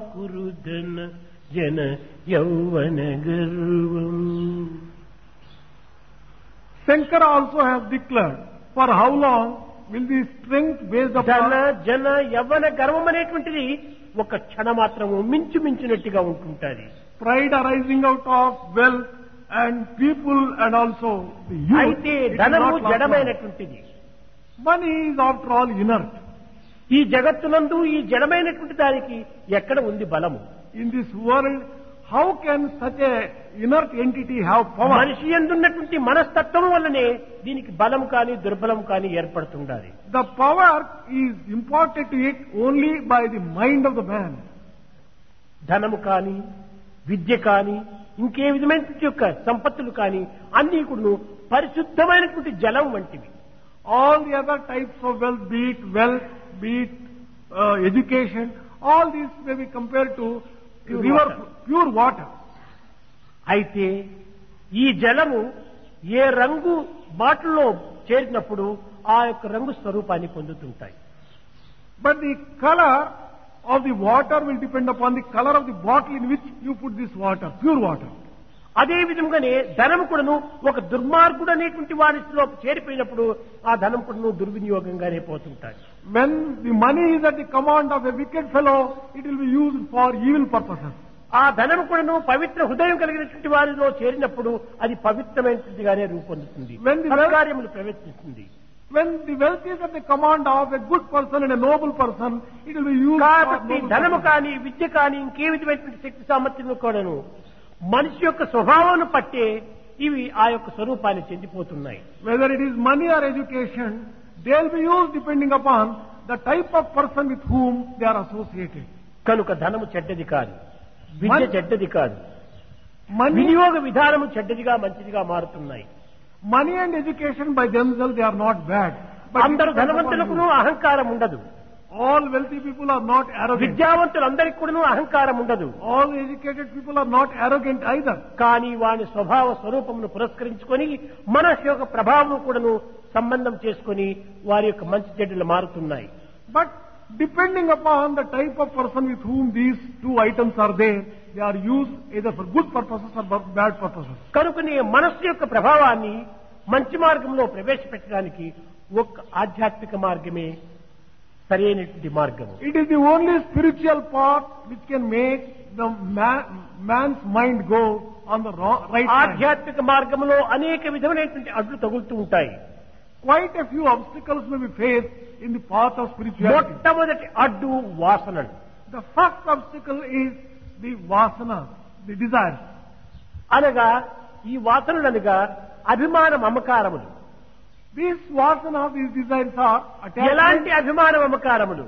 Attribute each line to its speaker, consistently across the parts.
Speaker 1: కురుధన జన యౌవన గర్వం.
Speaker 2: Shankara also has declared, for how long will the strength based
Speaker 1: ధన
Speaker 2: upon
Speaker 1: జన యవ్వన గర్వం అనేటువంటిది ఒక క్షణ మాత్రము మించుమించినట్టుగా ఉంటుంటది.
Speaker 2: pride arising out of wealth and people and also the youth.
Speaker 1: అయితే
Speaker 2: It will
Speaker 1: ధనము
Speaker 2: not last long.
Speaker 1: జడమైనటువంటిది.
Speaker 2: Money is after all inert.
Speaker 1: ఈ జగత్తునందు ఈ జడమైనటువంటి దానికి ఎక్కడ ఉంది బలము?
Speaker 2: In this world, how can such a inert entity have power?
Speaker 1: మనిషి యందున్నటువంటి మనస్తత్వం వల్లనే దీనికి బలం కానీ దుర్బలం కానీ ఏర్పడుతుండాలి.
Speaker 2: The power is imparted to it only by the mind of the man.
Speaker 1: ధనము కానీ విద్య కానీ ఇంకే విధమైనటువంటి యొక్క సంపత్తులు కానీ అన్ని కూడా పరిశుద్ధమైనటువంటి జలం వంటివి.
Speaker 2: All the other types of wealth, be it education, all these may be compared to
Speaker 1: Pure
Speaker 2: river,
Speaker 1: water.
Speaker 2: pure water.
Speaker 1: అయితే ఈ జలము ఏ రంగు బాటిల్లో చేరినప్పుడు ఆ యొక్క రంగు స్వరూపాన్ని పొందుతుంటాయి.
Speaker 2: But the color of the water will depend upon the color of the bottle in which you put this water, pure water.
Speaker 1: అదే విధంగానే ధనం కూడాను ఒక దుర్మార్గుడు అనేటువంటి వారిలో చేరిపోయినప్పుడు ఆ ధనం కూడాను దుర్వినియోగంగానే పోతుంటాయి.
Speaker 2: When the money is at the command of a wicked fellow, it will be used for evil purposes.
Speaker 1: ఆ ధనం కూడాను పవిత్ర హృదయం కలిగినటువంటి వారిలో చేరినప్పుడు అది పవిత్రమైనదిగానే రూపొందుతుంది.
Speaker 2: When the wealth-
Speaker 1: సత్కార్యములు ప్రవర్తిస్తుంది.
Speaker 2: When the wealth is at the command of a good person and a noble person, it will be used for
Speaker 1: కాబట్టి
Speaker 2: noble
Speaker 1: ధనము
Speaker 2: purposes.
Speaker 1: కానీ విద్య కానీ ఇంకే విధమైనటువంటి శక్తి సామర్థ్యము కూడాను మనిషి యొక్క స్వభావాన్ని పట్టే ఇవి ఆ యొక్క స్వరూపాన్ని చెందిపోతున్నాయి.
Speaker 2: Whether it is money or education, they will be used depending upon the type of person with whom they are associated.
Speaker 1: కనుక ధనము చెడ్డది కాదు, విద్య చెడ్డది కాదు,
Speaker 2: Money,
Speaker 1: వినియోగ విధానము చెడ్డదిగా మంచిదిగా మారుతున్నాయి.
Speaker 2: money and education by themselves, they are not bad. But it
Speaker 1: అందరు
Speaker 2: depends upon
Speaker 1: ధనవంతులకు
Speaker 2: you.
Speaker 1: అహంకారం ఉండదు.
Speaker 2: All wealthy people are not arrogant.
Speaker 1: విద్యావంతులందరికీ కూడా అహంకారం ఉండదు.
Speaker 2: All educated people are not arrogant either.
Speaker 1: కానీ వాని స్వభావ స్వరూపమును పురస్కరించుకొని మన యొక్క ప్రభావం కూడాను సంబంధం చేసుకొని వారి యొక్క మంచి చెడ్డలు మారుతున్నాయి.
Speaker 2: But depending upon the type of person with whom these two items are there, they are used either for good purposes or for bad purposes.
Speaker 1: కనుకనే మనస్సు యొక్క ప్రభావాన్ని మంచి మార్గంలో ప్రవేశపెట్టడానికి ఒక్క ఆధ్యాత్మిక మార్గమే సరైనటువంటి మార్గము.
Speaker 2: It is the only spiritual path which can make the man's mind go on the right track.
Speaker 1: ఆధ్యాత్మిక మార్గంలో అనేక విధమైనటువంటి అడ్లు తగులుతూ ఉంటాయి.
Speaker 2: Quite a few obstacles may be faced in the path of spirituality.
Speaker 1: మొట్టమొదటి అడ్డు వాసనలు.
Speaker 2: The first obstacle is the vasana, the desires.
Speaker 1: అనగా ఈ వాసనలు అనగా అభిమాన మమకారములు.
Speaker 2: These vasana, these desires are
Speaker 1: ఎలాంటి
Speaker 2: attachment.
Speaker 1: అభిమాన మమకారములు?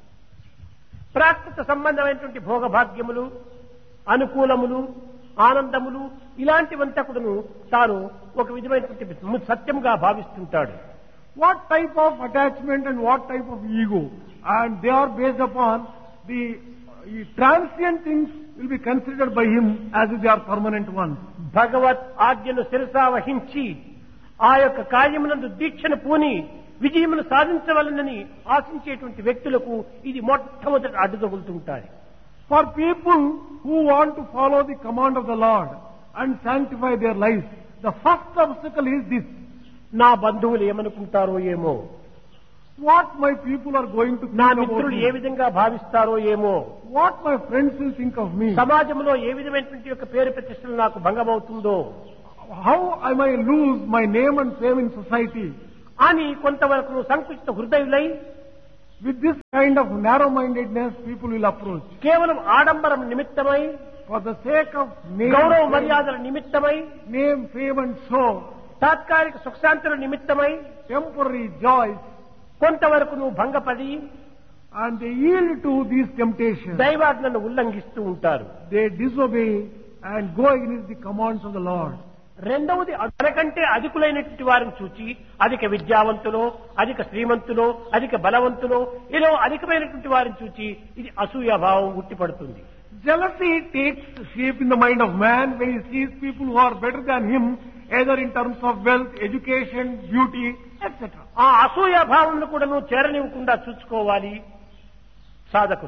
Speaker 1: ప్రాకృత సంబంధమైనటువంటి భోగభాగ్యములు, అనుకూలములు, ఆనందములు ఇలాంటివంతా కూడాను తాను ఒక విధమైనటువంటి సత్యముగా భావిస్తుంటాడు.
Speaker 2: What type of attachment and what type of ego? And they are based upon the transient things will be considered by him as if they are permanent ones.
Speaker 1: భగవత్ ఆజ్ఞను శిరసా వహించి ఆ యొక్క కార్యమునందు దీక్షను పూని విజయమును సాధించవలనని ఆశించేటువంటి వ్యక్తులకు ఇది మొట్టమొదటి అడ్డు తగులుతుంటాయి.
Speaker 2: For people who want to follow the command of the Lord and sanctify their lives, the first obstacle is this.
Speaker 1: నా బంధువులు ఏమనుకుంటారో ఏమో,
Speaker 2: What my people are going to
Speaker 1: నా
Speaker 2: think about
Speaker 1: మిత్రులు ఏ
Speaker 2: me.
Speaker 1: విధంగా భావిస్తారో ఏమో,
Speaker 2: What my friends will think of me.
Speaker 1: సమాజంలో ఏ విధమైనటువంటి యొక్క పేరు ప్రతిష్టలు నాకు భంగమవుతుందో
Speaker 2: How I may lose my name and fame in society.
Speaker 1: అని కొంతవరకు సంకుచిత హృదయులై
Speaker 2: With this kind of narrow-mindedness, people will approach.
Speaker 1: కేవలం ఆడంబరం నిమిత్తమై,
Speaker 2: For the sake of name,
Speaker 1: గౌరవ
Speaker 2: fame,
Speaker 1: మర్యాదల నిమిత్తమై,
Speaker 2: fame and show,
Speaker 1: తాత్కాలిక సుఖశాంతుల నిమిత్తమై
Speaker 2: temporary joys,
Speaker 1: కొంతవరకు నువ్వు భంగపడి
Speaker 2: and they yield to these temptations.
Speaker 1: దైవాజ్ఞను ఉల్లంఘిస్తూ ఉంటారు.
Speaker 2: They disobey and go against the commands of the Lord.
Speaker 1: రెండవది అంతకంటే అధికులైనటువంటి వారిని చూచి అధిక విద్యావంతులో, అధిక శ్రీమంతులో, అధిక బలవంతులో ఇలా అధికమైనటువంటి వారిని చూచి ఇది అసూయాభావం ఉట్టిపడుతుంది.
Speaker 2: Jealousy takes shape in the mind of man when he sees people who are better than him, either in terms of wealth, education, beauty, etc.
Speaker 1: ఆ అసూయాభావం కూడా నువ్వు చేరనివ్వకుండా చూసుకోవాలి సాధకులు.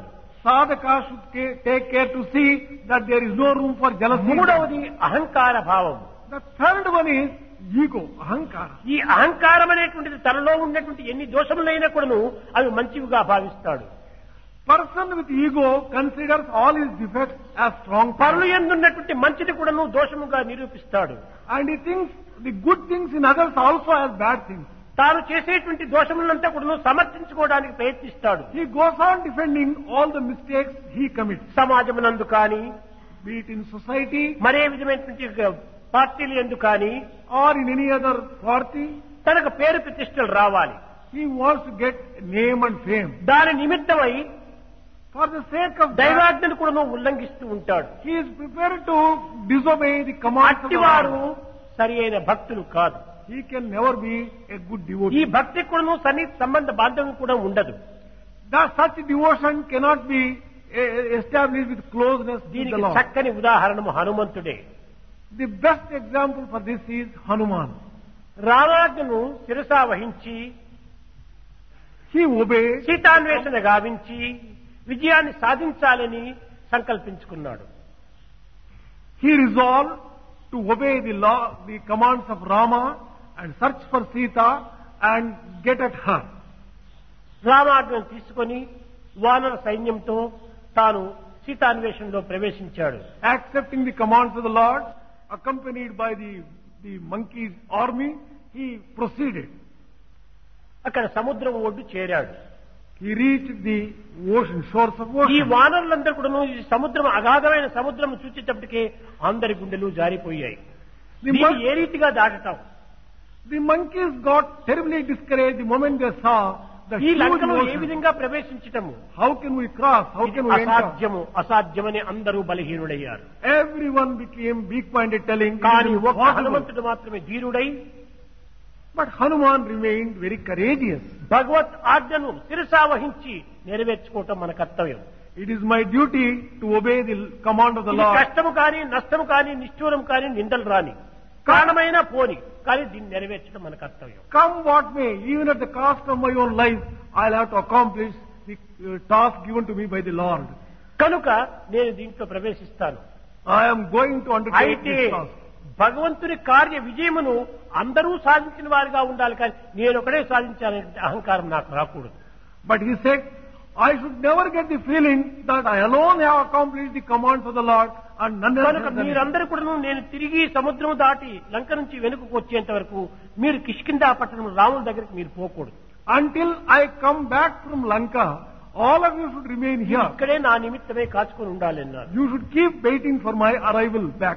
Speaker 2: sadhaka should take care to see that there is no room for jealousy.
Speaker 1: మూడవది అహంకార భావం.
Speaker 2: The third one is ego, ahankara.
Speaker 1: ఈ అహంకారం అనేటువంటిది తనలో ఉన్నటువంటి ఎన్ని దోషములైనా కూడాను అవి మంచివిగా భావిస్తాడు.
Speaker 2: Person with ego considers all his defects as strong
Speaker 1: పరులు
Speaker 2: points.
Speaker 1: ఎందున్నటువంటి మంచిది కూడాను దోషముగా నిరూపిస్తాడు.
Speaker 2: And he thinks the good things in others also as bad things.
Speaker 1: తాను చేసేటువంటి దోషములంతా కూడాను సమర్థించుకోవడానికి ప్రయత్నిస్తాడు.
Speaker 2: He goes on defending all the mistakes he commits.
Speaker 1: సమాజమునందు కానీ
Speaker 2: Be it in society
Speaker 1: మరే విధమైనటువంటి పార్టీలు ఎందు కానీ
Speaker 2: or in any other party,
Speaker 1: తనకు పేరు ప్రతిష్టలు రావాలి.
Speaker 2: he wants to get name and fame.
Speaker 1: దాని నిమిత్తమై
Speaker 2: For the sake of that,
Speaker 1: దైవాజ్ఞను కూడాను ఉల్లంఘిస్తూ ఉంటాడు.
Speaker 2: he is prepared to disobey the commands of the
Speaker 1: అట్టివారు
Speaker 2: Lord.
Speaker 1: సరి అయిన భక్తులు కాదు.
Speaker 2: He can never be a good
Speaker 1: ఈ
Speaker 2: devotee.
Speaker 1: భక్తి కూడాను సన్నిహిత సంబంధ బాంధవ్యం కూడా ఉండదు.
Speaker 2: Such devotion cannot be established with closeness with the
Speaker 1: దీనికి
Speaker 2: Lord.
Speaker 1: చక్కని ఉదాహరణము హనుమంతుడే.
Speaker 2: The best example for this is Hanuman.
Speaker 1: రామాజ్ఞను శిరసా వహించి
Speaker 2: He obeyed.
Speaker 1: సీతాన్వేషణ గావించి విజయాన్ని సాధించాలని సంకల్పించుకున్నాడు.
Speaker 2: He resolved to obey the law, the commands of Rama and search for Sita and get at her.
Speaker 1: రామాజ్ఞను తీసుకొని వానర సైన్యంతో తాను సీతాన్వేషణలో ప్రవేశించాడు.
Speaker 2: Accepting the commands of the Lord, accompanied by the monkey's army, he proceeded.
Speaker 1: అక్కడ సముద్రం ఒడ్డు చేరాడు.
Speaker 2: He reached the ocean, shores of
Speaker 1: ఈ
Speaker 2: ocean.
Speaker 1: వానరులందరూ కూడా ఈ సముద్రం అగాధమైన సముద్రం చూచేటప్పటికే అందరి గుండెలు జారిపోయాయి. దీన్ని ఏ రీతిగా దాటతాం?
Speaker 2: The monkeys got terribly discouraged the moment they saw the
Speaker 1: ఈ
Speaker 2: huge
Speaker 1: లంకలో ఏ
Speaker 2: ocean.
Speaker 1: విధంగా ప్రవేశించటము?
Speaker 2: How can we cross? How
Speaker 1: ఇది
Speaker 2: can we enter?
Speaker 1: అసాధ్యము అసాధ్యమని అందరూ బలహీనుడయ్యారు.
Speaker 2: Everyone became weak-minded, telling,
Speaker 1: కానీ
Speaker 2: "It is
Speaker 1: ఒక్క
Speaker 2: impossible."
Speaker 1: హనుమంతుడు మాత్రమే ధీరుడై
Speaker 2: But Hanuman remained very courageous.
Speaker 1: భగవత్ ఆజ్ఞను శిరసా వహించి నెరవేర్చుకోవటం మన కర్తవ్యం.
Speaker 2: It is my duty to obey the command of the
Speaker 1: ఇది
Speaker 2: Lord.
Speaker 1: కష్టము కానీ నష్టము కానీ నిష్ఠూరం కానీ నిందలు రాని ప్రాణమైన పోని కానీ దీన్ని నెరవేర్చడం మన కర్తవ్యం.
Speaker 2: Come what may, even at the cost of my own life, I'll have to accomplish the task given to me by the Lord.
Speaker 1: కనుక నేను దీంట్లో ప్రవేశిస్తాను.
Speaker 2: I am going to undertake
Speaker 1: అయితే
Speaker 2: this task.
Speaker 1: భగవంతుని కార్య విజయమును అందరూ సాధించిన వారిగా ఉండాలి కానీ నేను ఒకడే సాధించాలనే అహంకారం నాకు రాకూడదు.
Speaker 2: But he said, I should never get the feeling that I alone have accomplished the commands of the Lord and none else
Speaker 1: కనుక
Speaker 2: has done it.
Speaker 1: మీరందరూ కూడా నేను తిరిగి సముద్రం దాటి లంక నుంచి వెనుకకు వచ్చేంత వరకు మీరు కిష్కిందా పట్టణం రాముల దగ్గరికి మీరు పోకూడదు.
Speaker 2: Until I come back from Lanka, all of you should remain here.
Speaker 1: ఇక్కడే నా నిమిత్తమే కాచుకొని ఉండాలి అన్నారు.
Speaker 2: You should keep waiting for my arrival back.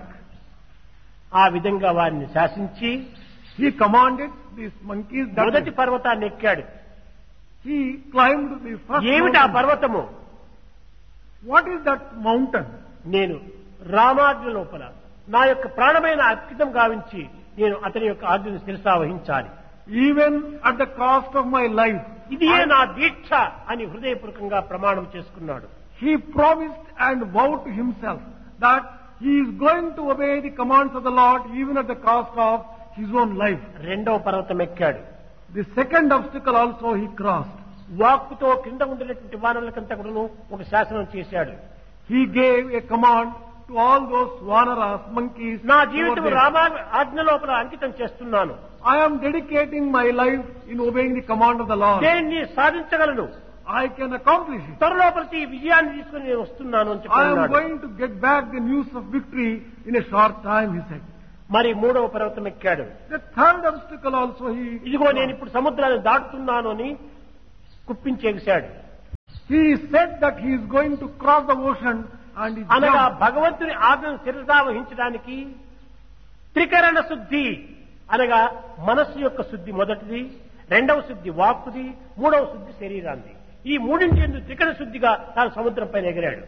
Speaker 1: ఆ విధంగా వారిని శాసించి
Speaker 2: He commanded these monkeys that
Speaker 1: మొదటి పర్వతాన్ని ఎక్కాడు.
Speaker 2: he climbed the first
Speaker 1: ఏమిటి ఆ
Speaker 2: mountain.
Speaker 1: పర్వతము?
Speaker 2: What is that mountain?
Speaker 1: నేను రామాజ్ఞ లోపల నా యొక్క ప్రాణమైన అర్పితం గావించి నేను అతని యొక్క ఆజ్ఞను శిరసా వహించాలి.
Speaker 2: Even at the cost of my life,
Speaker 1: ఇదియే నా దీక్ష అని హృదయపూర్వకంగా ప్రమాణం చేసుకున్నాడు.
Speaker 2: he promised and vowed to himself that he is going to obey the commands of the Lord even at the cost of his own life.
Speaker 1: రెండవ పర్వతం ఎక్కాడు.
Speaker 2: The second obstacle also he crossed.
Speaker 1: వాక్కుతో కింద ఉండినటువంటి వానరులకంతా కూడా ఒక శాసనం చేశాడు.
Speaker 2: He gave a command to all those vanaras, monkeys.
Speaker 1: నా
Speaker 2: who were
Speaker 1: జీవితం
Speaker 2: there.
Speaker 1: రామ ఆజ్ఞ లోపల అంకితం చేస్తున్నాను.
Speaker 2: I am dedicating my life in obeying the command of the Lord.
Speaker 1: దేన్ని సాధించగలను,
Speaker 2: I can accomplish it.
Speaker 1: త్వరలో ప్రతి విజయాన్ని తీసుకుని నేను వస్తున్నాను అని
Speaker 2: I am
Speaker 1: చెప్పాడు.
Speaker 2: going to get back the news of victory in a short time, he said.
Speaker 1: మరి మూడవ పర్వతం ఎక్కాడు.
Speaker 2: The third obstacle also he...
Speaker 1: ఇదిగో నేను ఇప్పుడు సముద్రాన్ని దాటుతున్నాను అని కుప్పించేశాడు.
Speaker 2: He said that he is going to cross the ocean and he
Speaker 1: అనగా
Speaker 2: jumped.
Speaker 1: భగవంతుని ఆజ్ఞను శిరసా వహించడానికి త్రికరణ శుద్ధి అనగా మనస్సు యొక్క శుద్ధి మొదటిది, రెండవ శుద్ధి వాక్కుది, మూడవ శుద్ధి శరీరాన్ని. ఈ మూడింటి యందు త్రికరణ శుద్ధిగా తాను సముద్రం పైన ఎగిరాడు.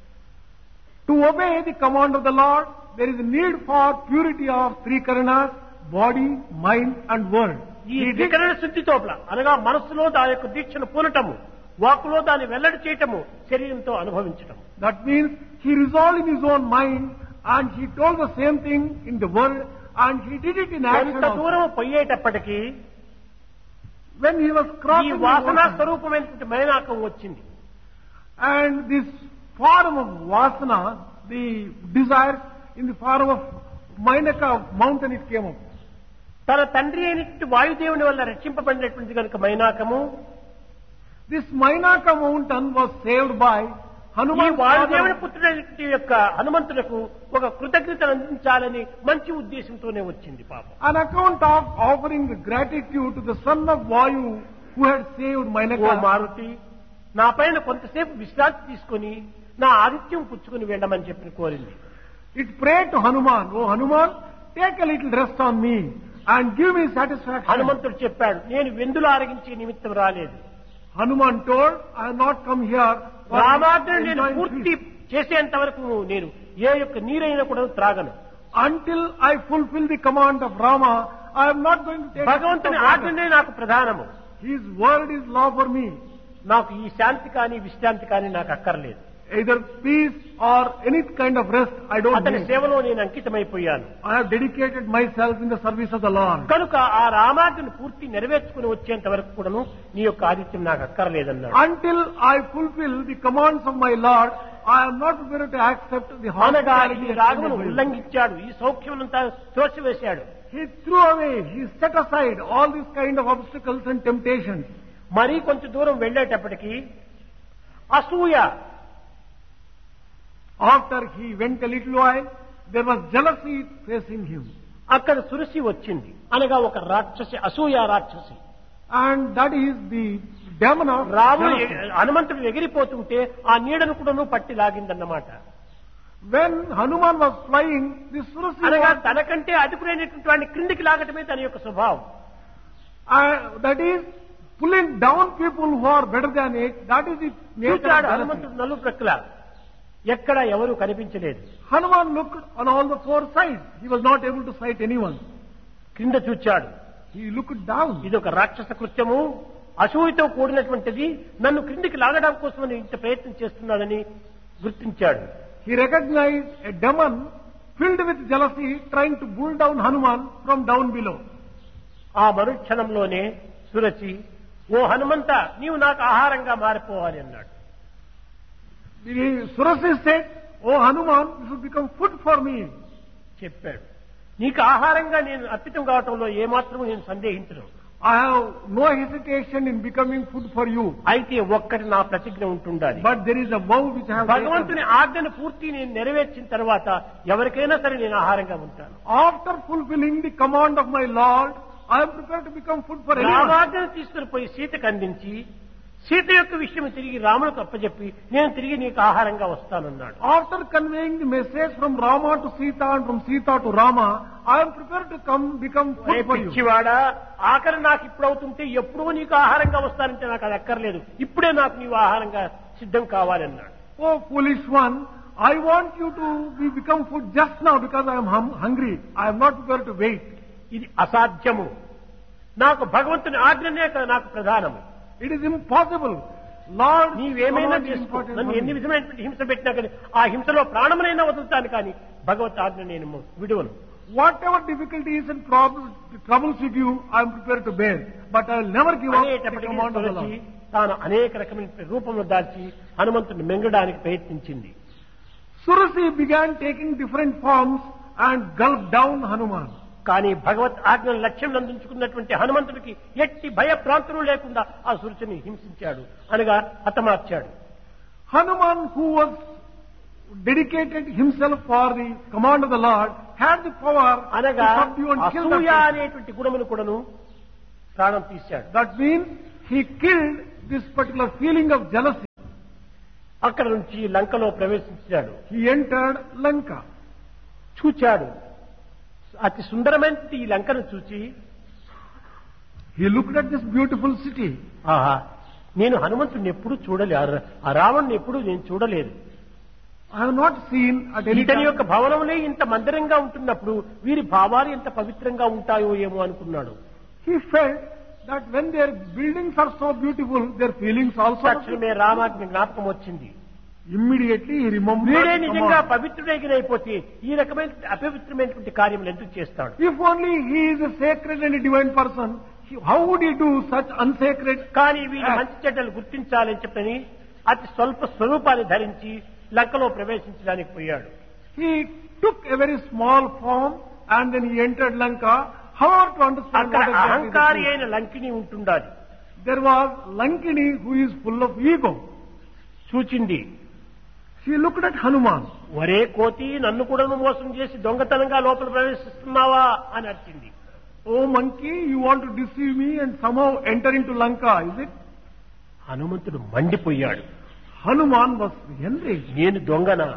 Speaker 2: To obey the command of the Lord, there is a need for purity of three karanas, body, mind and word.
Speaker 1: ఈ త్రికరణ శుద్ధి తోపల అనగా మనస్సులో దాని యొక్క దీక్షను పూనటము, వాక్కులో దాన్ని వెల్లడి చేయటము, శరీరంతో అనుభవించటము.
Speaker 2: That means he resolved in his own mind and he told the same thing in the word and he did it in action
Speaker 1: కొంత
Speaker 2: also.
Speaker 1: దూరం పోయేటప్పటికీ
Speaker 2: When he was
Speaker 1: ఈ
Speaker 2: crossing the
Speaker 1: వాసనా
Speaker 2: ocean,
Speaker 1: స్వరూపమైనటువంటి మైనాకం వచ్చింది.
Speaker 2: And this form of vasana, the desire, in the form of Mainaka mountain it came up.
Speaker 1: తన తండ్రి అయినటువంటి వాయుదేవుని వల్ల రక్షింపబడినటువంటి కనుక మైనాకము
Speaker 2: This Mainaka mountain was saved by
Speaker 1: ఈ
Speaker 2: Hanuman.
Speaker 1: వాయుదేవుని పుత్రుడి యొక్క హనుమంతులకు ఒక కృతజ్ఞతను అందించాలని మంచి ఉద్దేశంతోనే వచ్చింది పాపం.
Speaker 2: On account of offering gratitude to the son of Vayu who had saved
Speaker 1: oh
Speaker 2: Mainaka.
Speaker 1: Maruti నా పైన కొంతసేపు విశ్రాంతి తీసుకొని నా ఆదిత్యం పుచ్చుకొని వెళ్ళమని చెప్పి కోరింది.
Speaker 2: It prayed to Hanuman, "Oh Hanuman, take a little rest on me and give me satisfaction."
Speaker 1: హనుమంతుడు చెప్పాడు, నేను వెందులు ఆరగించే నిమిత్తం రాలేదు.
Speaker 2: Hanuman told, "I have not come here for
Speaker 1: రామాజ్ఞను నేను
Speaker 2: enjoying
Speaker 1: పూర్తి
Speaker 2: peace.
Speaker 1: చేసేంత వరకు నేను ఏ యొక్క నీరైనా కూడా త్రాగను.
Speaker 2: Until I fulfill the command of Rama, I am not going to take
Speaker 1: భగవంతుని
Speaker 2: a sip of
Speaker 1: ఆజ్ఞనే
Speaker 2: water.
Speaker 1: నాకు ప్రధానము.
Speaker 2: His word is law for me.
Speaker 1: నాకు ఈ శాంతి కానీ విశ్రాంతి కానీ నాకు అక్కర్లేదు.
Speaker 2: Either peace or any kind of rest, I don't
Speaker 1: అతని
Speaker 2: need.
Speaker 1: సేవలో నేను అంకితమైపోయాను.
Speaker 2: I have dedicated myself in the service of the Lord.
Speaker 1: కనుక ఆ రామాజ్ఞను పూర్తి నెరవేర్చుకుని వచ్చేంత వరకు కూడాను నీ యొక్క ఆదిత్యం నాకు అక్కర్లేదన్నాడు.
Speaker 2: Until I fulfill the commands of my Lord, I am not prepared to accept the
Speaker 1: అనగా
Speaker 2: hospitality.
Speaker 1: ఈ రాగమును ఉల్లంఘించాడు, ఈ సౌఖ్యమునంతా తోసివేశాడు.
Speaker 2: He threw away, he set aside all these kind of obstacles and temptations.
Speaker 1: మరీ కొంచెం దూరం వెళ్ళేటప్పటికి అసూయ,
Speaker 2: After he went a little while, there was jealousy facing him.
Speaker 1: అక్కడ సురసి వచ్చింది, అనగా ఒక రాక్షసి, అసూయ రాక్షసి.
Speaker 2: And that is the demon of
Speaker 1: రాముడు
Speaker 2: jealousy.
Speaker 1: హనుమంతుడు ఎగిరిపోతుంటే ఆ నీడను కూడాను పట్టి లాగిందన్నమాట.
Speaker 2: When Hanuman was flying, the Surasi
Speaker 1: అనగా
Speaker 2: was,
Speaker 1: తనకంటే అదుపురైనటువంటి వాడిని క్రిందికి లాగటమే తన యొక్క స్వభావం.
Speaker 2: that is pulling down people who are better than it. That is the nature of
Speaker 1: చూచాడు
Speaker 2: jealousy.
Speaker 1: హనుమంతుడు నలుగు ప్రక్కల, ఎక్కడ ఎవరు కనిపించలేదు.
Speaker 2: Hanuman looked on all the four sides. He was not able to sight anyone.
Speaker 1: క్రింద చూచాడు,
Speaker 2: He looked down.
Speaker 1: ఇది ఒక రాక్షస కృత్యము, అసూయతో కూడినటువంటిది, నన్ను క్రిందికి లాగడం కోసం ఇంత ప్రయత్నం చేస్తున్నాడని గుర్తించాడు.
Speaker 2: He recognized a demon filled with jealousy trying to pull down Hanuman from down below.
Speaker 1: ఆ మరుక్షణంలోనే సురచి, ఓ హనుమంత, నీవు నాకు ఆహారంగా మారిపోవాలి అన్నాడు.
Speaker 2: The Surasi said, "Oh Hanuman, this will become food for me."
Speaker 1: చెప్పాడు, నీకు ఆహారంగా నేను అర్పితం కావటంలో ఏమాత్రం నేను సందేహించను.
Speaker 2: I have no hesitation in becoming food for you.
Speaker 1: అయితే ఒక్కటి నా ప్రతిజ్ఞ ఉంటుండాలి.
Speaker 2: But there is a vow which I have
Speaker 1: భగవంతుని
Speaker 2: taken.
Speaker 1: ఆజ్ఞను పూర్తి నేను నెరవేర్చిన తర్వాత ఎవరికైనా సరే నేను ఆహారంగా ఉంటాను.
Speaker 2: After fulfilling the command of my Lord, I am prepared to become food for anyone.
Speaker 1: రామాజ్ఞను తీసుకుని పోయి సీతకు అందించి, సీత యొక్క విషయం తిరిగి రాములకు అప్పచెప్పి, నేను తిరిగి నీకు ఆహారంగా వస్తానన్నాడు.
Speaker 2: After conveying the message from Rama to Sita and from Sita to Rama, I am prepared to become food for you.
Speaker 1: పిచ్చివాడా, ఆఖరి నాకు ఇప్పుడు అవుతుంటే ఎప్పుడూ నీకు ఆహారంగా వస్తానంటే నాకు అది అక్కర్లేదు, ఇప్పుడే నాకు నీవు ఆహారంగా సిద్ధం కావాలన్నాడు.
Speaker 2: Oh foolish one, I want you to become food just now because I am hungry. I am not prepared to wait.
Speaker 1: ఇది అసాధ్యము. నాకు భగవంతుని ఆజ్ఞనే నాకు ప్రధానము.
Speaker 2: It is impossible. Lord,
Speaker 1: నీవేమైనా
Speaker 2: command is
Speaker 1: చేసుకో,
Speaker 2: important
Speaker 1: నన్ను
Speaker 2: for
Speaker 1: ఎన్ని
Speaker 2: me.
Speaker 1: విధమైనటువంటి హింస పెట్టినా కానీ ఆ హింసలో ప్రాణమునైనా వదులుతాను కానీ భగవత్ ఆజ్ఞ నేను విడువను.
Speaker 2: Whatever difficulties and troubles with you, I am prepared to bear. But I will never give up the
Speaker 1: అనేటప్పటికీ
Speaker 2: command of the
Speaker 1: Tulasi
Speaker 2: Lord.
Speaker 1: తాను అనేక రకమైన రూపంలో దాల్చి హనుమంతుని మింగడానికి ప్రయత్నించింది.
Speaker 2: Surasi began taking different forms and gulped down Hanuman.
Speaker 1: కానీ భగవత్ ఆజ్ఞను లక్ష్యం అందించుకున్నటువంటి హనుమంతుడికి ఎట్టి భయభ్రాంతులు లేకుండా ఆ సురుచిని హింసించాడు, అనగా హతమార్చాడు.
Speaker 2: Hanuman, who was dedicated himself for the command of the Lord, had the power to
Speaker 1: అనగా
Speaker 2: subdue and kill
Speaker 1: అసూయ
Speaker 2: that person.
Speaker 1: అనేటువంటి గుణమును కూడాను ప్రాణం తీశాడు.
Speaker 2: That means he killed this particular feeling of jealousy.
Speaker 1: అక్కడ నుంచి లంకలో ప్రవేశించాడు.
Speaker 2: He entered Lanka.
Speaker 1: చూచాడు, అతి సుందరమైన ఈ లంకను చూచి,
Speaker 2: He looked at this beautiful city.
Speaker 1: ఆహా, నేను హనుమంతుడిని ఎప్పుడూ చూడలేదు, ఆ రావణ్ణి ఎప్పుడూ నేను చూడలేదు.
Speaker 2: I have not seen at any
Speaker 1: ఇతని
Speaker 2: time.
Speaker 1: యొక్క భవనములే ఇంత మందిరంగా ఉంటున్నప్పుడు వీరి భావాలు ఎంత పవిత్రంగా ఉంటాయో ఏమో అనుకున్నాడు.
Speaker 2: He felt that when their buildings are so beautiful, their feelings also are
Speaker 1: తక్షణమే రామాజ్ఞ జ్ఞాపకం వచ్చింది.
Speaker 2: Immediately he remembered
Speaker 1: వీడే
Speaker 2: the
Speaker 1: నిజంగా
Speaker 2: command.
Speaker 1: పవిత్రుడైపోతే ఈ రకమైన అపవిత్రమైనటువంటి కార్యములు ఎందుకు చేస్తాడు?
Speaker 2: If only he is a sacred and a divine person, how would he do such unsacred?
Speaker 1: కానీ వీడి మంచి చెడ్డలు గుర్తించాలని చెప్పని అతి స్వల్ప స్వరూపాన్ని ధరించి లంకలో ప్రవేశించడానికి పోయాడు.
Speaker 2: He took a very small form and then he entered Lanka. However, to understand
Speaker 1: అక్కడ
Speaker 2: what exactly
Speaker 1: అహంకారి
Speaker 2: the truth.
Speaker 1: అయిన లంకిని ఉంటుండాలి.
Speaker 2: There was Lankini who is full of ego.
Speaker 1: చూచింది,
Speaker 2: She looked at Hanuman.
Speaker 1: ఒరే కోతి, నన్ను కూడా మోసం చేసి దొంగతనంగా లోపల ప్రవేశిస్తున్నావా అని అరిచింది.
Speaker 2: Oh monkey, you want to deceive me and somehow enter into Lanka, is it?
Speaker 1: హనుమంతుడు మండిపోయాడు.
Speaker 2: Hanuman was enraged.
Speaker 1: నేను దొంగనా?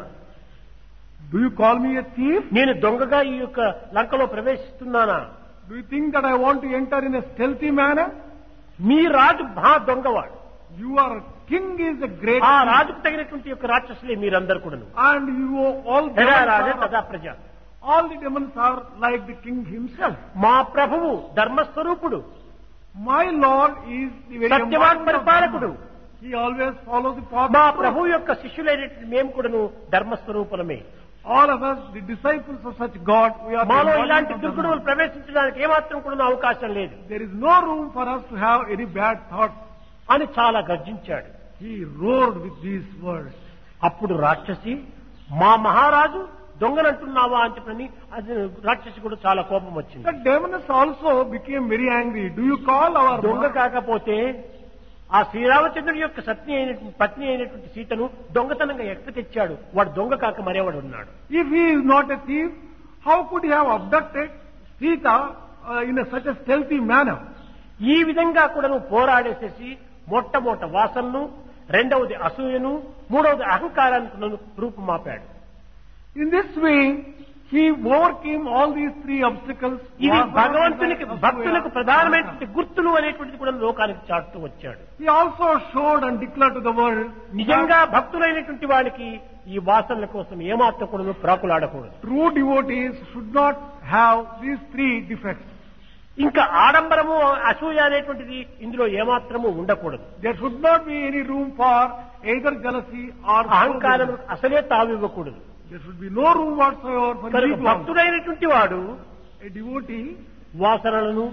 Speaker 2: Do you call me a thief?
Speaker 1: నేను దొంగగా ఈ యొక్క లంకలో ప్రవేశిస్తున్నానా?
Speaker 2: Do you think that I want to enter in a stealthy manner?
Speaker 1: మీ రాజు మహా దొంగవాడు.
Speaker 2: Your king is a great
Speaker 1: ఆ
Speaker 2: king.
Speaker 1: రాజుకు తగినటువంటి యొక్క రాక్షసులే మీరందరూ కూడాను.
Speaker 2: And you all
Speaker 1: యథా
Speaker 2: demons
Speaker 1: రాజే
Speaker 2: are-
Speaker 1: తదా ప్రజ.
Speaker 2: all the demons are like the king himself.
Speaker 1: మా ప్రభువు ధర్మస్వరూపుడు,
Speaker 2: My Lord is the very
Speaker 1: Satyavan
Speaker 2: embodiment of
Speaker 1: పరిపాలకుడు.
Speaker 2: Dharma. He always follows the path
Speaker 1: మా
Speaker 2: of truth.
Speaker 1: ప్రభు యొక్క శిష్యులైనటువంటి మేము కూడాను ధర్మస్వరూపులమే.
Speaker 2: All of us, the disciples of such God, we are the
Speaker 1: మాలో
Speaker 2: embodiment
Speaker 1: ఇలాంటి
Speaker 2: of
Speaker 1: దుర్గుణములు
Speaker 2: Dharma.
Speaker 1: ప్రవేశించడానికి ఏమాత్రం కూడా అవకాశం లేదు
Speaker 2: There is no room for us to have any bad thoughts.
Speaker 1: అని చాలా గర్జించాడు.
Speaker 2: He roared with these words.
Speaker 1: అప్పుడు రాక్షసి, మా మహారాజు దొంగనంటున్నావా అని చెప్పని అది రాక్షసి కూడా చాలా కోపం వచ్చింది.
Speaker 2: The demons also became very angry. Do you call our
Speaker 1: దొంగ కాకపోతే ఆ శ్రీరామచంద్రుడి యొక్క పత్ని అయినటువంటి సీతను దొంగతనంగా ఎక్కడ తెచ్చాడు? వాడు దొంగ కాక మరేవాడు ఉన్నాడు.
Speaker 2: If he is not a thief, how could he have abducted Sita in such a stealthy manner?
Speaker 1: ఈ విధంగా కూడా నువ్వు పోరాడేసేసి మొట్టమొదట వాసనను, రెండవది అసూయను, మూడవది అహంకారానికి రూపుమాపాడు.
Speaker 2: In this way, he overcame all these three obstacles.
Speaker 1: ఇది
Speaker 2: Vasana,
Speaker 1: భగవంతునికి
Speaker 2: Asura,
Speaker 1: భక్తులకు
Speaker 2: and
Speaker 1: ప్రధానమైనటువంటి గుర్తులు అనేటువంటిది కూడా లోకానికి చాటుతూ వచ్చాడు.
Speaker 2: He also showed and declared to the world,
Speaker 1: నిజంగా భక్తులైనటువంటి వాడికి ఈ వాసనల కోసం ఏమాత్రం కూడా ప్రాకులాడకూడదు.
Speaker 2: true devotees should not have these three defects.
Speaker 1: ఇంకా ఆడంబరము, అసూయ అనేటువంటిది ఇందులో ఏమాత్రము ఉండకూడదు.
Speaker 2: There should not be any room for either jealousy or
Speaker 1: అహంకారం
Speaker 2: soberbness.
Speaker 1: అసలే తావివ్వకూడదు.
Speaker 2: There should be no room whatsoever for
Speaker 1: కనుక
Speaker 2: ego.
Speaker 1: భక్తుడైనటువంటి వాడు
Speaker 2: A devotee,
Speaker 1: వాసనలను,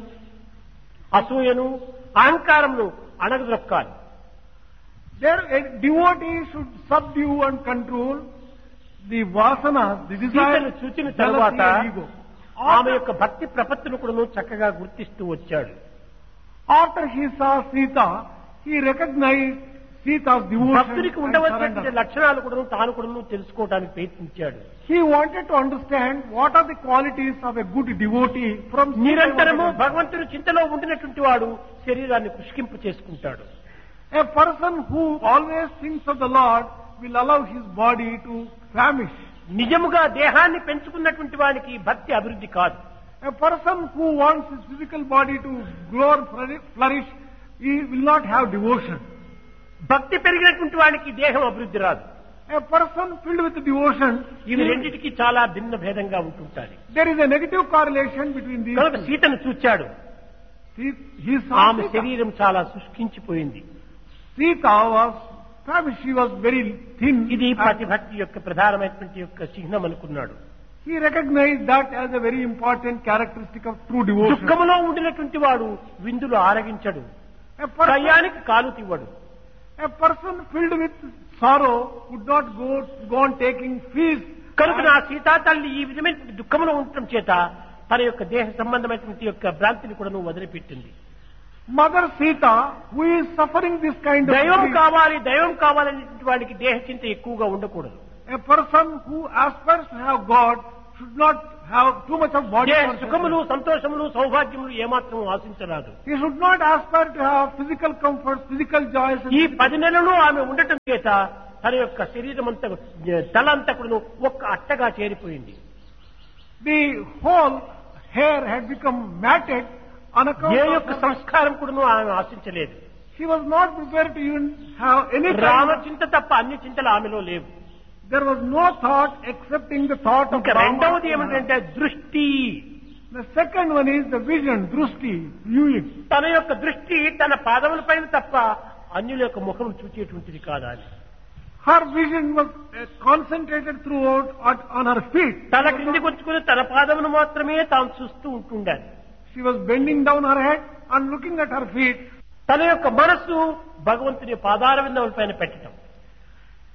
Speaker 1: అసూయను, అహంకారమును అణగదొక్కాలి.
Speaker 2: a devotee should subdue and control the vasanas, the desires,
Speaker 1: సీతను చూచిన
Speaker 2: jealousy
Speaker 1: తరువాత
Speaker 2: and ego.
Speaker 1: ఆమె యొక్క భక్తి ప్రపత్తులు కూడా చక్కగా గుర్తిస్తూ వచ్చాడు.
Speaker 2: After he saw Sita, he recognized Sita's devotion
Speaker 1: భక్తుడికి
Speaker 2: and
Speaker 1: ఉండవలసినటువంటి
Speaker 2: surrender.
Speaker 1: లక్షణాలు కూడా తాను కూడా తెలుసుకోవడానికి ప్రయత్నించాడు.
Speaker 2: He wanted to understand what are the qualities of a good devotee from Sita.
Speaker 1: నిరంతరము భగవంతుని చింతలో ఉండినటువంటి వాడు శరీరాన్ని పుష్కింపు చేసుకుంటాడు.
Speaker 2: A person who always thinks of the Lord will allow his body to famish.
Speaker 1: నిజముగా దేహాన్ని పెంచుకున్నటువంటి వానికి భక్తి అభివృద్ధి కాదు.
Speaker 2: A person who wants his physical body to grow and flourish, he will not have devotion.
Speaker 1: భక్తి పెరిగినటువంటి వానికి దేహం అభివృద్ధి రాదు.
Speaker 2: A person filled with devotion,
Speaker 1: ఇవి రెండింటికి చాలా భిన్న భేదంగా ఉంటుంటాయి.
Speaker 2: there is a negative correlation between these
Speaker 1: కనుక
Speaker 2: two.
Speaker 1: సీతను చూచాడు.
Speaker 2: He saw
Speaker 1: ఆమె
Speaker 2: Sita.
Speaker 1: శరీరం చాలా శుష్కించిపోయింది.
Speaker 2: Sita was famished, she was very thin.
Speaker 1: ఇది
Speaker 2: and
Speaker 1: పతిభక్తి యొక్క ప్రధానమైనటువంటి యొక్క చిహ్నం అనుకున్నాడు.
Speaker 2: he recognized that as a very important characteristic of true devotion.
Speaker 1: దుఃఖములో ఉండినటువంటి వాడు విందులు ఆరగించడు,
Speaker 2: A person,
Speaker 1: కయ్యానికి కాలు తివ్వడు.
Speaker 2: a person filled with sorrow would not go on taking feast.
Speaker 1: కనుక నా సీతా తల్లి ఈ విధమైన దుఃఖంలో ఉండటం చేత తన యొక్క దేహ సంబంధమైనటువంటి యొక్క భ్రాంతిని కూడా నువ్వు వదిలిపెట్టింది.
Speaker 2: Mother Sita, who is suffering this kind of
Speaker 1: దైవం
Speaker 2: grief,
Speaker 1: కావాలి, దైవం కావాలనేటువంటి వాడికి దేహ చింత ఎక్కువగా ఉండకూడదు.
Speaker 2: a person who aspires to have God should not have too much of body
Speaker 1: దేహ
Speaker 2: consciousness.
Speaker 1: సుఖములు, సంతోషములు, సౌభాగ్యములు ఏమాత్రం ఆశించరాదు.
Speaker 2: He should not aspire to have physical comforts, physical joys.
Speaker 1: ఈ 10 నెలలు ఆమె ఉండటం చేత తన యొక్క శరీరం అంతా, తల అంతా కూడా ఒక్క అట్టగా చేరిపోయింది.
Speaker 2: The whole hair had become matted on account
Speaker 1: A
Speaker 2: of
Speaker 1: యొక్క సంస్కారం కూడా ఆమె ఆశించలేదు.
Speaker 2: she was not prepared to even have any
Speaker 1: Rama
Speaker 2: kind of,
Speaker 1: చింత తప్ప అన్ని చింతలు ఆమెలో లేవు.
Speaker 2: there was no thought excepting the thought of
Speaker 1: ఇంకా
Speaker 2: Rama.
Speaker 1: రెండవది ఏమిటంటే దృష్టి.
Speaker 2: The second one is the vision, drusti, viewing.
Speaker 1: తన యొక్క దృష్టి తన పాదముల పైన తప్ప అన్యుల యొక్క ముఖం చూచేటువంటిది కాదా అని.
Speaker 2: Her vision was concentrated throughout on her feet.
Speaker 1: తల క్రిందికి వచ్చుకుని తన పాదమును మాత్రమే తాను చూస్తూ ఉంటుండాలి.
Speaker 2: She was bending down her head and looking at her feet.
Speaker 1: తన యొక్క మనస్సు భగవంతుని పాదార విందముల పైన పెట్టడం.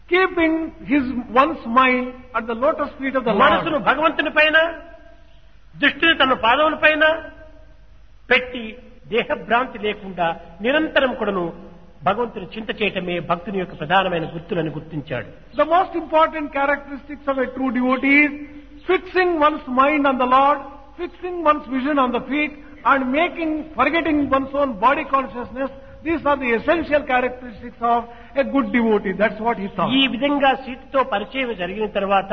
Speaker 2: keeping one's mind at the lotus feet of the
Speaker 1: మనసును
Speaker 2: Lord.
Speaker 1: భగవంతుని పైన, దృష్టిని తన పాదముల పైన పెట్టి దేహభ్రాంతి లేకుండా నిరంతరం కూడాను భగవంతుని చింత చేయటమే భక్తుని యొక్క ప్రధానమైన గుర్తులను గుర్తించాడు.
Speaker 2: The most important characteristics of a true devotee is fixing one's mind on the Lord, fixing one's vision on the feet, and forgetting one's own body consciousness. These are the essential characteristics of a good devotee. That's what he thought.
Speaker 1: ఈ విధంగా సీతతో పరిచయం జరిగిన తర్వాత